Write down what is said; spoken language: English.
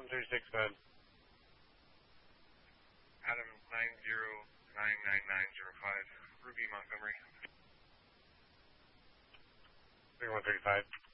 136, go ahead. Adam 9099905, Ruby, Montgomery. 3135.